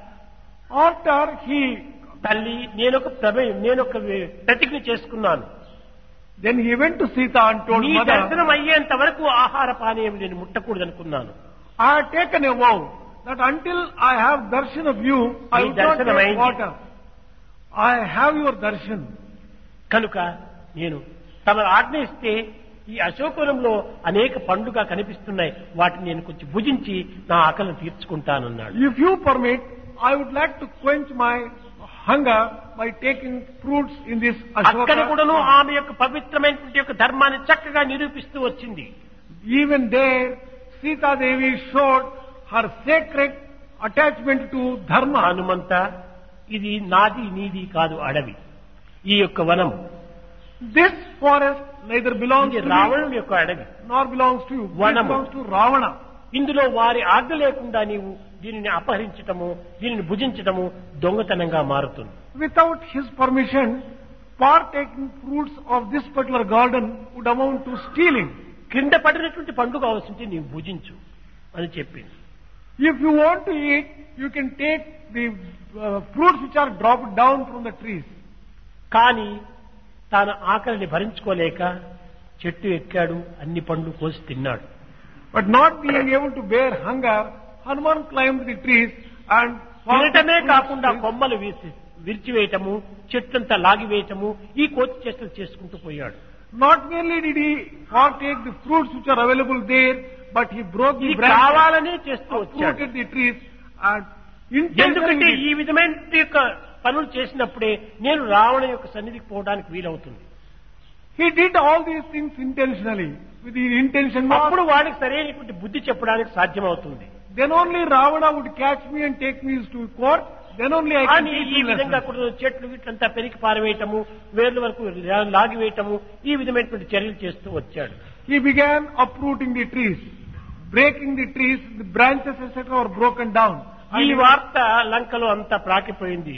Speaker 2: After he,
Speaker 1: తల్లి నేనొక ప్రతిజ్ఞ చేసుకున్నాను.
Speaker 2: then he went to Sita and told
Speaker 1: నీ
Speaker 2: mother,
Speaker 1: దర్శనం అయ్యేంత వరకు ఆహార పానీయం నేను ముట్టకూడదు అనుకున్నాను.
Speaker 2: I have taken a vow that until I have darshan of you, I will not
Speaker 1: darshanam
Speaker 2: take
Speaker 1: ayindi.
Speaker 2: water. I have your darshan.
Speaker 1: కనుక నేను తమ ఆజ్ఞ ఇస్తే ఈ అశోకవనంలో అనేక పండుగ కనిపిస్తున్నాయి, వాటిని నేను కొంచెం భుజించి నా ఆకలిని తీర్చుకుంటానన్నాడు.
Speaker 2: If you permit, I would like to quench my hunger by taking fruits in this
Speaker 1: అక్కడ కూడాను
Speaker 2: Ashoka.
Speaker 1: ఆమె యొక్క పవిత్రమైనటువంటి యొక్క ధర్మాన్ని చక్కగా నిరూపిస్తూ వచ్చింది.
Speaker 2: Even there, Sita Devi showed her sacred attachment to dharma.
Speaker 1: Hanumantha, ఇది నాది నీది కాదు అడవి, ఈ యొక్క వనం
Speaker 2: This forest neither belongs
Speaker 1: ఇది
Speaker 2: to me
Speaker 1: రావణుని యొక్క అడవి.
Speaker 2: nor belongs to you. It
Speaker 1: Vanamu.
Speaker 2: belongs to Ravana.
Speaker 1: ఇందులో వారి ఆజ్ఞ లేకుండా నీవు దీనిని అపహరించటము, దీనిని భుజించటము దొంగతనంగా మారుతుంది.
Speaker 2: Without his permission, partaking fruits of this particular garden would amount to stealing.
Speaker 1: క్రింద పడినటువంటి పండుగ అవసరం నీవు భుజించు అని చెప్పింది.
Speaker 2: If you want to eat, you can take the fruits which are dropped down from the trees.
Speaker 1: కానీ తాను ఆకలిని భరించుకోలేక చెట్టు ఎక్కాడు, అన్ని పండ్లు కోసి తిన్నాడు.
Speaker 2: But not being able to bear hunger, Hanuman climbed the trees and
Speaker 1: తినటమే కాకుండా
Speaker 2: fruits.
Speaker 1: కొమ్మలు విరిచివేయటము, చెట్లంతా లాగివేయటము, ఈ కోతి చేష్టలు చేసుకుంటూ పోయాడు.
Speaker 2: Not merely did he partake the fruits which are available there, but he broke the
Speaker 1: ఇది
Speaker 2: branches,
Speaker 1: కావాలనే చేస్తూ వచ్చాడు.
Speaker 2: uprooted the trees, and
Speaker 1: ఎందుకంటే
Speaker 2: intentionally
Speaker 1: ఈ విధమైన యొక్క పనులు చేసినప్పుడే నేను రావణ యొక్క సన్నిధికి పోవడానికి వీలవుతుంది.
Speaker 2: he did all these things intentionally, with the intention
Speaker 1: అప్పుడు
Speaker 2: not.
Speaker 1: వాడికి సరైనటువంటి బుద్ధి చెప్పడానికి సాధ్యమవుతుంది.
Speaker 2: Then only Ravana would catch me and take me to court. Then only I can
Speaker 1: కానీ
Speaker 2: teach
Speaker 1: ఈ
Speaker 2: him
Speaker 1: విధంగా
Speaker 2: lessons.
Speaker 1: కూడా చెట్లు వీటిలంతా పెరికి పారవేయటము, వేర్ల వరకు లాగివేయటము, ఈ విధమైనటువంటి చర్యలు చేస్తూ వచ్చాడు.
Speaker 2: He began uprooting the trees, breaking the trees, the branches etc. were broken down.
Speaker 1: ఈ
Speaker 2: And
Speaker 1: వార్త లంకలో అంతా ప్రాకిపోయింది,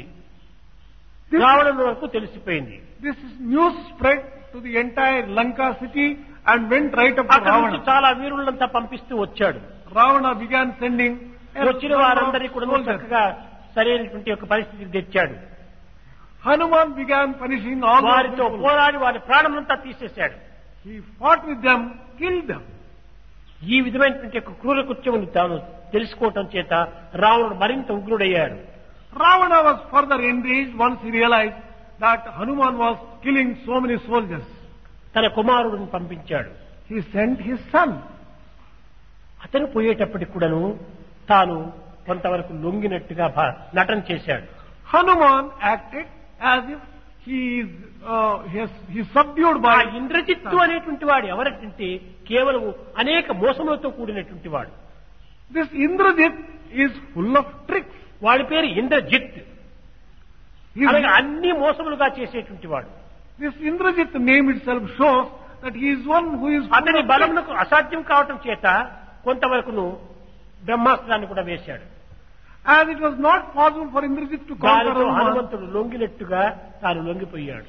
Speaker 2: this,
Speaker 1: రావణుల వరకు తెలిసిపోయింది.
Speaker 2: this news spread to the entire Lanka city and went right up to
Speaker 1: అక్కడ నుంచి
Speaker 2: Ravana.
Speaker 1: చాలా వీరులంతా పంపిస్తూ వచ్చాడు.
Speaker 2: Ravana began sending a
Speaker 1: వచ్చిన
Speaker 2: number of
Speaker 1: వారందరికీ కూడా
Speaker 2: soldiers.
Speaker 1: చక్కగా సరైనటువంటి ఒక పరిస్థితికి తెచ్చాడు.
Speaker 2: Hanuman began punishing all those
Speaker 1: వారితో
Speaker 2: people.
Speaker 1: పోరాడి వారి ప్రాణమంతా తీసేశాడు.
Speaker 2: He fought with them, killed them.
Speaker 1: ఈ విధమైనటువంటి యొక్క క్రూర కృత్యమును తాను తెలుసుకోవటం చేత రావణుడు మరింత ఉగ్రుడయ్యాడు.
Speaker 2: Ravana was further enraged once he realized that Hanuman was killing so many soldiers.
Speaker 1: తన కుమారుడిని పంపించాడు.
Speaker 2: He sent his son.
Speaker 1: అతను పోయేటప్పటికి కూడాను తాను కొంతవరకు లొంగినట్టుగా నటన చేశాడు.
Speaker 2: Hanuman acted as if he is subdued
Speaker 1: ఆ
Speaker 2: by
Speaker 1: ఇంద్రజిత్తు అనేటువంటి వాడు ఎవరంటే కేవలం అనేక మోసములతో కూడినటువంటి వాడు.
Speaker 2: this Indrajit is full of tricks.
Speaker 1: వాడి పేరు ఇంద్రజిత్,
Speaker 2: He is-
Speaker 1: అలాగే అన్ని మోసములుగా చేసేటువంటి వాడు.
Speaker 2: This Indrajit name itself shows that he is one who is full
Speaker 1: అతని
Speaker 2: of tricks.
Speaker 1: బలమునకు అసాధ్యం కావటం చేత కొంతవరకును బ్రహ్మాస్త్రాన్ని కూడా వేశాడు.
Speaker 2: As it was not possible for Indrajit to conquer
Speaker 1: దానితో
Speaker 2: Hanuman,
Speaker 1: హనుమంతుడు లొంగినట్టుగా తాను లొంగిపోయాడు.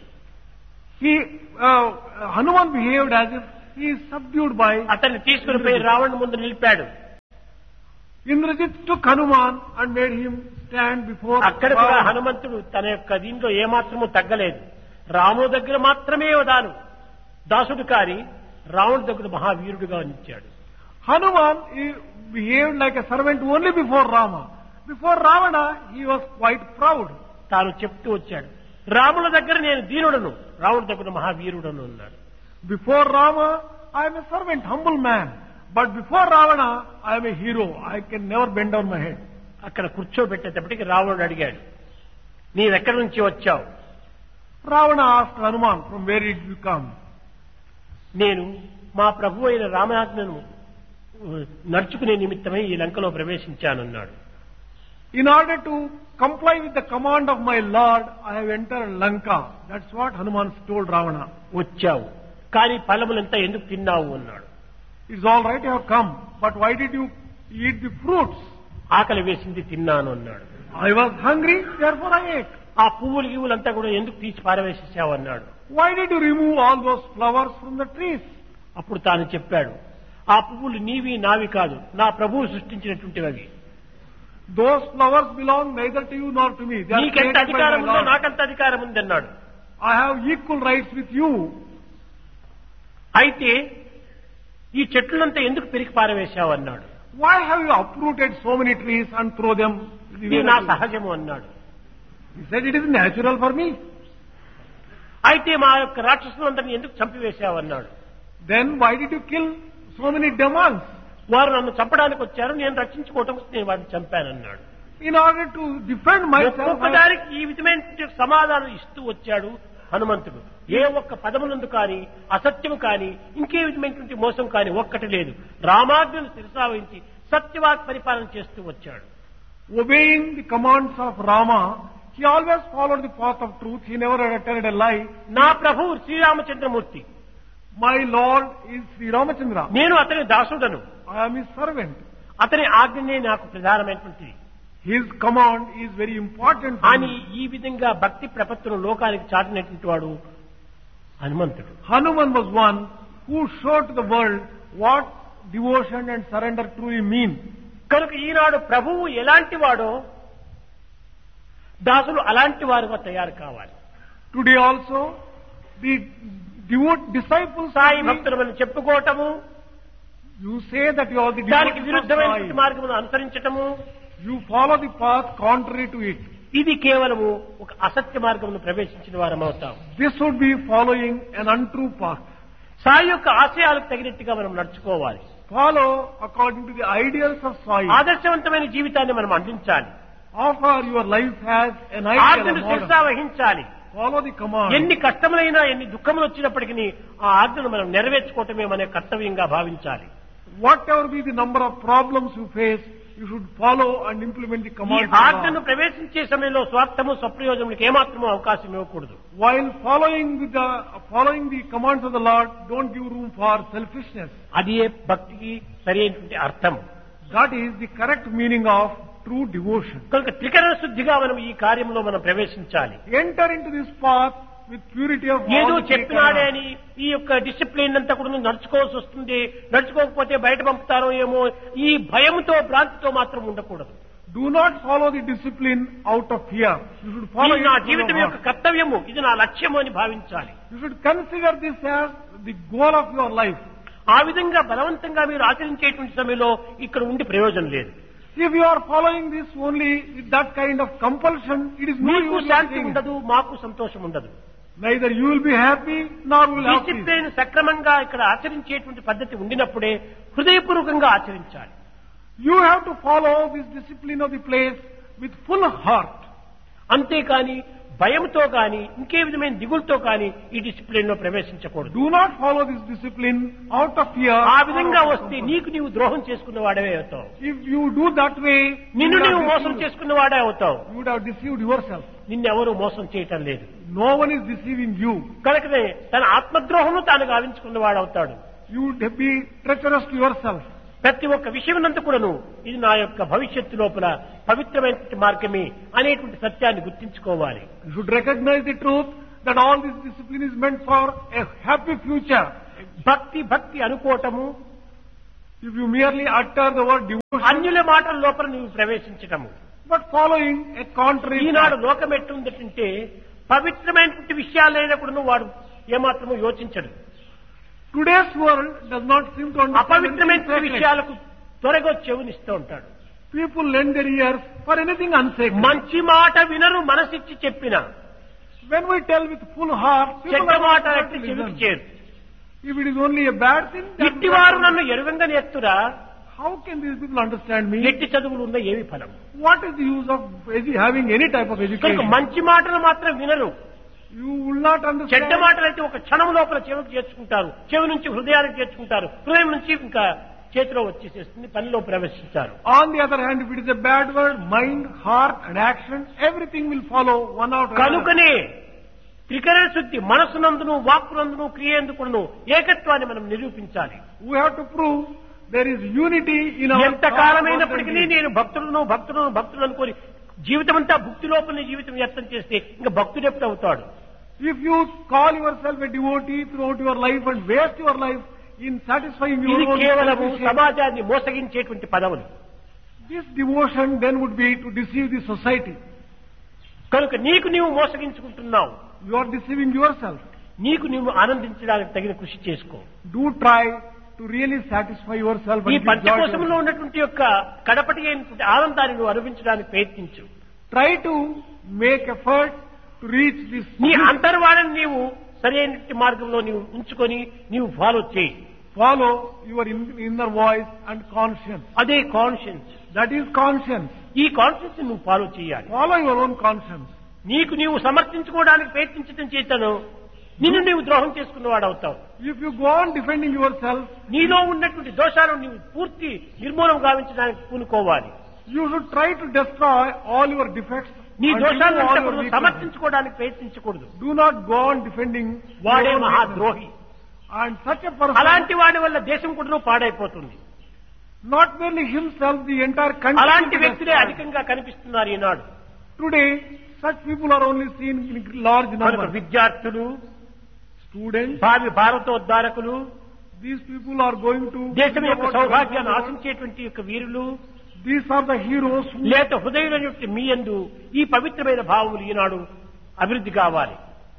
Speaker 2: Hanuman behaved as if he is subdued by
Speaker 1: అతన్ని తీసుకుని పోయి రావణుని ముందు నిలిపాడు.
Speaker 2: Indrajit took Hanuman and made him stand before
Speaker 1: అక్కడ కూడా
Speaker 2: Ravana.
Speaker 1: హనుమంతుడు తన యొక్క దీంట్లో ఏమాత్రమూ తగ్గలేదు. రాముడి దగ్గర మాత్రమే దాసుడు కాని రావణుడి దగ్గర మహావీరుడుగా నిలిచాడు.
Speaker 2: Hanuman he behaved like a servant only before Rama. Before Ravana, he was quite proud.
Speaker 1: తాను చెప్తూ వచ్చాడు, రాముల దగ్గర నేను దీనుడను, రావణుడి దగ్గర మహావీరుడను అన్నాడు.
Speaker 2: Before Rama, I am a servant, humble man. But before Ravana, I am a hero. I can never bend down my head.
Speaker 1: అక్కడ కూర్చోబెట్టేటప్పటికి రావణుడు అడిగాడు, నీవెక్కడి నుంచి వచ్చావు?
Speaker 2: Ravana asked Hanuman, from where did you come?
Speaker 1: నేను మా ప్రభు అయిన రామాజ్ఞను నడుచుకునే నిమిత్తమై ఈ లంకలో ప్రవేశించానన్నాడు.
Speaker 2: In order to comply with the command of my Lord, I have entered Lanka. That's what Hanuman told Ravana.
Speaker 1: వచ్చావు, కానీ ఫలములంతా ఎందుకు తిన్నావు అన్నాడు.
Speaker 2: It's all right, you have come, but why did you eat the fruits?
Speaker 1: ఆకలి వేసింది తిన్నాను అన్నాడు.
Speaker 2: I was hungry, therefore I ate.
Speaker 1: ఆ పువ్వులు గివ్వులంతా కూడా ఎందుకు తీసి పారవేసేసావు అన్నాడు.
Speaker 2: Why did you remove all those flowers from the trees?
Speaker 1: అప్పుడు తాను చెప్పాడు, ఆ పువ్వులు నీవి నావి కాదు, నా ప్రభువు సృష్టించినటువంటివి.
Speaker 2: Those flowers belong neither to you nor to me. They are
Speaker 1: నీకెంత
Speaker 2: created by
Speaker 1: అధికారం
Speaker 2: my
Speaker 1: ఉందో
Speaker 2: Lord.
Speaker 1: నాకంత అధికారం ఉంది అన్నాడు.
Speaker 2: I have equal rights with you.
Speaker 1: అయితే ఈ చెట్లంతా ఎందుకు పెరిగి పారవేశావు అన్నాడు.
Speaker 2: Why have you uprooted so many trees and throw them?
Speaker 1: ఇది నా సహజము అన్నాడు.
Speaker 2: He said, it is natural for me.
Speaker 1: అయితే మా యొక్క రాక్షసులందరినీ ఎందుకు చంపివేశావు అన్నాడు.
Speaker 2: Then why did you kill so many demons?
Speaker 1: వారు నన్ను చంపడానికి వచ్చారు, నేను రక్షించుకోవటం నేను వారిని చంపానన్నాడు.
Speaker 2: In order to defend myself,
Speaker 1: ఒక్కొక్కదానికి ఈ విధమైన సమాధానం ఇస్తూ వచ్చాడు హనుమంతుడు. ఏ ఒక్క పదమునందు కానీ అసత్యము కానీ ఇంకే విధమైనటువంటి మోసం కానీ ఒక్కటి లేదు. రామాజ్ఞను శిరసావహించి సత్యవాక్ పరిపాలన చేస్తూ వచ్చాడు.
Speaker 2: obeying the commands of Rama, he always followed the path of truth. He never uttered a lie.
Speaker 1: నా ప్రభువు Sriramachandramurthy,
Speaker 2: My Lord is Sri Ramachandra.
Speaker 1: నేను అతని దాసుడను,
Speaker 2: I am his servant.
Speaker 1: అతని ఆజ్ఞనే నాకు ప్రధానమైనటువంటిది
Speaker 2: His command is very important for
Speaker 1: అని
Speaker 2: me.
Speaker 1: ఈ విధంగా భక్తి ప్రపత్తును లోకానికి చాటినటువంటి వాడు హనుమంతుడు.
Speaker 2: Hanuman was one who showed to the world what devotion and surrender truly mean.
Speaker 1: కనుక ఈనాడు ప్రభువు ఎలాంటి వాడో దాసులు అలాంటి వారుగా తయారు కావాలి.
Speaker 2: Today also, the disciples,
Speaker 1: Sai భక్తులు మనం చెప్పుకోవటము,
Speaker 2: you say that you are the
Speaker 1: దానికి
Speaker 2: devotees of
Speaker 1: విరుద్ధమైనటువంటి
Speaker 2: Sai.
Speaker 1: మార్గమును అనుసరించటము,
Speaker 2: You follow the path contrary to it.
Speaker 1: ఇది కేవలము ఒక అసత్య మార్గమును ప్రవేశించిన వారం అవుతాం.
Speaker 2: This would be following an untrue path.
Speaker 1: Sai యొక్క ఆశయాలకు తగినట్టుగా మనం నడుచుకోవాలి.
Speaker 2: Follow according to the ideals of Sai.
Speaker 1: ఆదర్శవంతమైన జీవితాన్ని మనం అందించాలి.
Speaker 2: Offer your life as an ideal,
Speaker 1: ఆజ్ఞను
Speaker 2: a
Speaker 1: శిరసా
Speaker 2: model.
Speaker 1: వహించాలి.
Speaker 2: Follow the command.
Speaker 1: ఎన్ని కష్టములైనా ఎన్ని దుఃఖములు వచ్చినప్పటికీ ఆ ఆజ్ఞను మనం నెరవేర్చుకోవటమే మన కర్తవ్యంగా భావించాలి.
Speaker 2: Whatever be the number of problems you face, you should follow and implement the
Speaker 1: ఈ
Speaker 2: commands of
Speaker 1: ఆజ్ఞను
Speaker 2: Allah.
Speaker 1: ప్రవేశించే సమయంలో స్వార్థము స్వప్రయోజనములకు ఏమాత్రమూ అవకాశం ఇవ్వకూడదు.
Speaker 2: While following the commands of the Lord, don't give room for selfishness.
Speaker 1: అది భక్తికి సరైనటువంటి అర్థం.
Speaker 2: That is the correct meaning of true devotion.
Speaker 1: కనుక త్రికరణ శుద్ధిగా మనం ఈ కార్యంలో మనం ప్రవేశించాలి.
Speaker 2: Enter into this path with purity of
Speaker 1: ఏదో
Speaker 2: all the
Speaker 1: చెప్పినాడే
Speaker 2: three
Speaker 1: అని ఈ యొక్క డిసిప్లిన్ అంతా కూడా నడుచుకోవాల్సి వస్తుంది, నడుచుకోకపోతే బయట పంపుతారో ఏమో ఈ భయంతో భ్రాంతితో మాత్రం ఉండకూడదు.
Speaker 2: Do not follow the discipline out of fear. You should follow
Speaker 1: ఇది
Speaker 2: it
Speaker 1: నా
Speaker 2: from
Speaker 1: జీవితం
Speaker 2: the
Speaker 1: యొక్క
Speaker 2: heart.
Speaker 1: కర్తవ్యము, ఇది నా లక్ష్యము అని భావించాలి.
Speaker 2: You should consider this as the goal of your life.
Speaker 1: ఆ విధంగా బలవంతంగా మీరు ఆచరించేటువంటి సమయంలో ఇక్కడ ఉండి ప్రయోజనం లేదు.
Speaker 2: If you are following this only with that kind of compulsion, it is no
Speaker 1: మీకు
Speaker 2: use of
Speaker 1: శాంతి
Speaker 2: saying.
Speaker 1: ఉండదు, మాకు సంతోషం ఉండదు.
Speaker 2: Neither you will be happy nor will have peace.
Speaker 1: Discipline సక్రమంగా ఇక్కడ ఆచరించేటువంటి పద్ధతి ఉండినప్పుడే హృదయపూర్వకంగా ఆచరించాలి.
Speaker 2: You have to follow this discipline of the place with full heart.
Speaker 1: అంతేకాని భయంతో కానీ ఇంకే విధమైన దిగులతో కానీ ఈ డిసిప్లిన్ లో ప్రవేశించకూడదు.
Speaker 2: Do not follow this discipline out of fear.
Speaker 1: ఆ
Speaker 2: or
Speaker 1: విధంగా
Speaker 2: out of
Speaker 1: వస్తే
Speaker 2: compulsion.
Speaker 1: నీకు నీవు ద్రోహం చేసుకున్న వాడవే అవుతావు.
Speaker 2: If you do that way, you
Speaker 1: నిన్ను
Speaker 2: would
Speaker 1: నీవు
Speaker 2: have
Speaker 1: మోసం
Speaker 2: deceived-
Speaker 1: చేసుకున్న వాడే అవుతావు.
Speaker 2: you would have deceived yourself.
Speaker 1: నిన్నెవరూ మోసం చేయటం లేదు.
Speaker 2: No one is deceiving you.
Speaker 1: కనుకనే తన ఆత్మద్రోహము తాను గావించుకున్న వాడవుతాడు.
Speaker 2: You would be treacherous to yourself.
Speaker 1: ప్రతి ఒక్క విషయమునంతా కూడాను ఇది నా యొక్క భవిష్యత్తు లోపల పవిత్రమైన మార్గమే అనేటువంటి సత్యాన్ని గుర్తించుకోవాలి.
Speaker 2: You should recognize the truth that all this discipline is meant for a happy future.
Speaker 1: భక్తి అనుకోవటము,
Speaker 2: If you merely utter the word devotion,
Speaker 1: అన్యుల మాటల లోపల నీవు ప్రవేశించటము.
Speaker 2: but following a contrary
Speaker 1: Eenadu
Speaker 2: path.
Speaker 1: లోకం ఎట్టుందంటే పవిత్రమైనటువంటి విషయాలైనా కూడా వాడు ఏమాత్రము యోచించడు.
Speaker 2: Today's world does not seem to understand
Speaker 1: అపవిత్రమైన
Speaker 2: anything sacred.
Speaker 1: విషయాలకు త్వరగా చెవునిస్తూ ఉంటాడు.
Speaker 2: People lend their ears for anything unsacred.
Speaker 1: మంచి మాట వినరు, మనసిచ్చి చెప్పిన
Speaker 2: When we tell with full heart, people
Speaker 1: చెడ్డ
Speaker 2: are
Speaker 1: మాట
Speaker 2: not
Speaker 1: ఎట్టి
Speaker 2: to
Speaker 1: చెవికి
Speaker 2: listen.
Speaker 1: చేరు.
Speaker 2: If it is only a bad thing, then
Speaker 1: ఇట్టివారు నన్ను ఎరుగంగా నేర్తురా,
Speaker 2: how can these people understand me?
Speaker 1: ఎట్టి చదువులు ఉన్న ఏమి ఫలం.
Speaker 2: What is the use of having any type of
Speaker 1: కనుక
Speaker 2: education?
Speaker 1: మంచి మాటలు మాత్రం వినరు,
Speaker 2: You will not
Speaker 1: చెడ్డ
Speaker 2: understand.
Speaker 1: మాటలు అయితే ఒక క్షణం లోపల చెవికి చేర్చుకుంటారు, చెవి నుంచి హృదయానికి చేర్చుకుంటారు, హృదయం నుంచి ఇంకా చేతిలో వచ్చేసేస్తుంది, పనిలో ప్రవేశించారు.
Speaker 2: On the other hand, if it is a bad word, mind, heart and action, everything will follow one after another.
Speaker 1: కనుకనే త్రికరణ శుద్ధి మనసునందును వాక్కునందును క్రియేందుకును ఏకత్వాన్ని మనం నిరూపించాలి.
Speaker 2: We have to prove there is unity in our
Speaker 1: ఎంత కాలమైనప్పటికీ నేను భక్తులను అనుకోని జీవితమంతా భక్తి లోపలనే జీవితం వ్యర్థం చేస్తే ఇంకా భక్తుడు ఎప్పుడు అవుతాడు?
Speaker 2: If you call yourself a devotee throughout your life and waste your life in satisfying your
Speaker 1: ఇది
Speaker 2: own
Speaker 1: కేవలము
Speaker 2: selfish,
Speaker 1: సమాజాన్ని మోసగించేటువంటి పదవులు.
Speaker 2: this devotion then would be to deceive the society.
Speaker 1: కనుక నీకు నీవు మోసగించుకుంటున్నావు.
Speaker 2: You are deceiving yourself.
Speaker 1: నీకు నీవు ఆనందించడానికి తగిన కృషి చేసుకో.
Speaker 2: Do try to really satisfy yourself
Speaker 1: ఈ
Speaker 2: and give joy to
Speaker 1: పంచకోశంలో
Speaker 2: yourself.
Speaker 1: ఉన్నటువంటి యొక్క కడపటి అయినటువంటి ఆనందాన్ని నువ్వు అనుభవించడానికి ప్రయత్నించు.
Speaker 2: Try to make effort to reach this.
Speaker 1: నీ అంతర్వాణిని నీవు సరైన మార్గంలో నీవు ఉంచుకొని నీవు ఫాలో చేయి.
Speaker 2: Follow your inner voice and conscience.
Speaker 1: అదే కాన్షియన్స్.
Speaker 2: That is conscience.
Speaker 1: ఈ కాన్షియన్స్ నువ్వు ఫాలో చేయాలి.
Speaker 2: Follow your own conscience.
Speaker 1: నీకు నీవు సమర్థించుకోవడానికి ప్రయత్నించడం చేతను నిన్ను నీవు ద్రోహం చేసుకున్నవాడు అవుతావు.
Speaker 2: If you go on defending yourself,
Speaker 1: నీలో ఉన్నటువంటి దోషాలను నీవు పూర్తి నిర్మూలన గావించడానికి పూనుకోవాలి.
Speaker 2: you should try to destroy all your defects.
Speaker 1: నీ
Speaker 2: and
Speaker 1: దోషాలను
Speaker 2: remove all your
Speaker 1: అంతకును
Speaker 2: weaknesses.
Speaker 1: సమర్థించుకోవడానికి ప్రయత్నించకూడదు.
Speaker 2: Do not go on defending your
Speaker 1: వాడే
Speaker 2: own
Speaker 1: మహాద్రోహి.
Speaker 2: weaknesses. And such a person,
Speaker 1: అలాంటి వాడి వల్ల దేశం కూడా పాడైపోతుంది.
Speaker 2: not merely himself, the entire country.
Speaker 1: అలాంటి
Speaker 2: will be
Speaker 1: వ్యక్తులే
Speaker 2: destroyed.
Speaker 1: అధికంగా కనిపిస్తున్నారు ఈనాడు.
Speaker 2: Today, such people are only seen in large
Speaker 1: కనుక
Speaker 2: numbers.
Speaker 1: విద్యార్థులు,
Speaker 2: Students,
Speaker 1: భావి భారతోద్ధారకులు,
Speaker 2: these people are going to.
Speaker 1: దేశం యొక్క సౌభాగ్యాన్ని ఆశించేటువంటి యొక్క వీరులు,
Speaker 2: These are the heroes who.
Speaker 1: లేత హృదయుల యొక్క మీ యందు ఈ పవిత్రమైన భావములు ఈనాడు అభివృద్ధి కావాలి.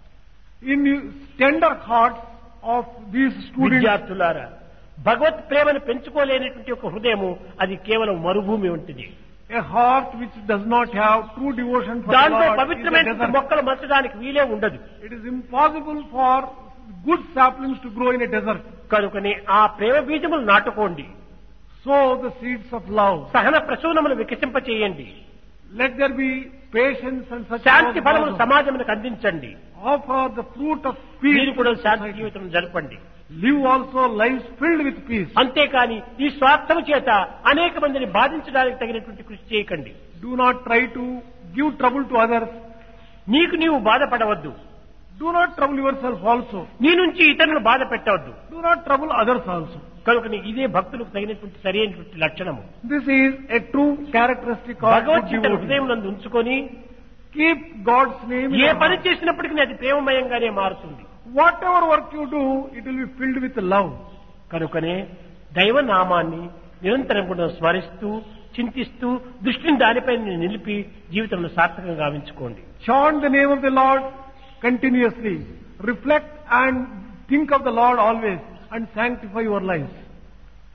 Speaker 2: In tender hearts of these students.
Speaker 1: విద్యార్థులారా, భగవత్ ప్రేమను పెంచుకోలేనటువంటి ఒక హృదయము అది కేవలం మరుభూమి ఉంటుంది.
Speaker 2: A heart which does not have true devotion for the
Speaker 1: దాంట్లో
Speaker 2: Lord is a
Speaker 1: పవిత్రమైన
Speaker 2: desert.
Speaker 1: మొక్కలు మచ్చడానికి వీలే ఉండదు.
Speaker 2: It is impossible for good saplings to grow in a desert.
Speaker 1: కనుకనే ఆ ప్రేమ బీజములు నాటుకోండి.
Speaker 2: Sow the seeds of love.
Speaker 1: సహన ప్రసూనములు వికసింపచేయండి.
Speaker 2: Let there be patience and such.
Speaker 1: శాంతి ఫలములు
Speaker 2: also.
Speaker 1: సమాజమునకు అందించండి.
Speaker 2: Offer the fruit of peace.
Speaker 1: మీరు కూడా
Speaker 2: to
Speaker 1: శాంతి
Speaker 2: society.
Speaker 1: జీవితం జరపండి.
Speaker 2: Live also lives filled with peace.
Speaker 1: అంతేకాని ఈ స్వార్థము చేత అనేక మందిని బాధించడానికి తగినటువంటి కృషి చేయకండి.
Speaker 2: Do not try to give trouble to others.
Speaker 1: నీకు నీవు బాధపడవద్దు.
Speaker 2: Do not trouble yourself also.
Speaker 1: నీ నుంచి ఇతరులను బాధ పెట్టవద్దు.
Speaker 2: Do not trouble others also.
Speaker 1: కనుక ఇదే భక్తులకు తగినటువంటి సరైనటువంటి లక్షణము.
Speaker 2: This is a true characteristic of good
Speaker 1: Bhagavad Gita
Speaker 2: devotee.
Speaker 1: హృదయం నందు ఉంచుకొని
Speaker 2: Keep God's name in
Speaker 1: A
Speaker 2: your
Speaker 1: పని
Speaker 2: heart.
Speaker 1: చేసినప్పటికీ అది ప్రేమమయంగానే మారుతుంది.
Speaker 2: Whatever work you do, it will be filled with love.
Speaker 1: కనుకనే దైవనామాన్ని నిరంతరం కూడా స్మరిస్తూ చింతిస్తూ దృష్టిని దానిపై నిలిపి జీవితంలో సార్థకంగా గావించుకోండి.
Speaker 2: Chant the name of the Lord continuously. Reflect and think of the Lord always and sanctify your lives.